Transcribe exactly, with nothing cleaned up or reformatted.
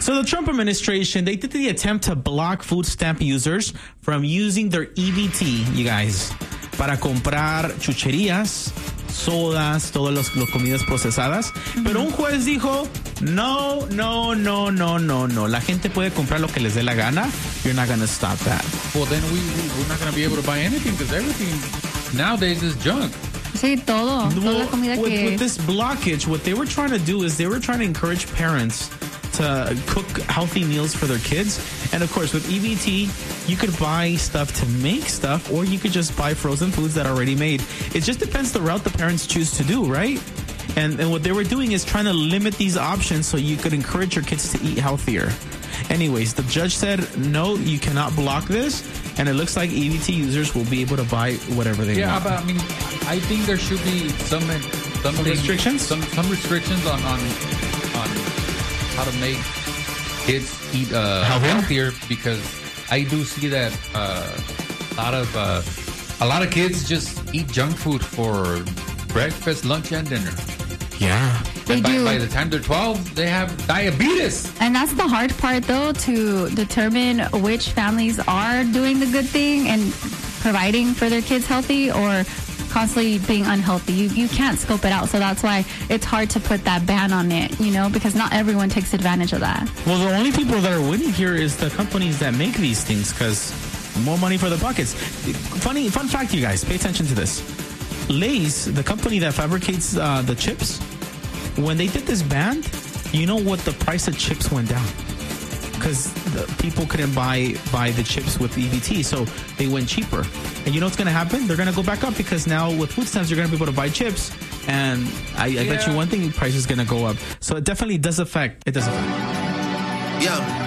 So the Trump administration, they did the attempt to block food stamp users from using their E B T, you guys, para comprar chucherías, sodas, todas las, las comidas procesadas. Mm-hmm. Pero un juez dijo, no, no, no, no, no, no. La gente puede comprar lo que les dé la gana. You're not going to stop that. Well, then we, we're not going to be able to buy anything because everything nowadays is junk. Sí, todo. Well, toda la comida with, que... with this blockage, what they were trying to do is they were trying to encourage parents to cook healthy meals for their kids. And of course, with E B T, you could buy stuff to make stuff, or you could just buy frozen foods that are already made. It just depends the route the parents choose to do, right? And, and what they were doing is trying to limit these options so you could encourage your kids to eat healthier. Anyways, the judge said, no, you cannot block this. And it looks like E B T users will be able to buy whatever they yeah, want. Yeah, but I mean, I think there should be some, some restrictions, some, some restrictions on, on, on how to make kids eat uh, healthier, because I do see that uh, a lot of uh, a lot of kids just eat junk food for breakfast, lunch, and dinner. Yeah. They by, do. By the time they're twelve, they have diabetes. And that's the hard part, though, to determine which families are doing the good thing and providing for their kids healthy or constantly being unhealthy. You you can't scope it out. So that's why it's hard to put that ban on it, you know, because not everyone takes advantage of that. Well, the only people that are winning here is the companies that make these things, because more money for the buckets. Funny fun fact, you guys, pay attention to this. Lay's, the company that fabricates uh, the chips, when they did this ban, you know what the price of chips went down? Because people couldn't buy buy the chips with E B T, so they went cheaper. And you know what's going to happen? They're going to go back up, because now with food stamps, you're going to be able to buy chips. And I, I yeah. bet you one thing, price is going to go up. So it definitely does affect. It does affect. Yeah.